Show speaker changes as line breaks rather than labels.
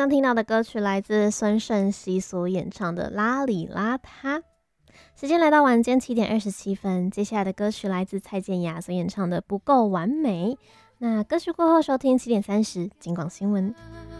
刚听到的歌曲来自孙盛希所演唱的《邋里邋遢》。时间来到晚间7:27，接下来的歌曲来自蔡健雅所演唱的《不够完美》。那歌曲过后收听7:30，警广新闻。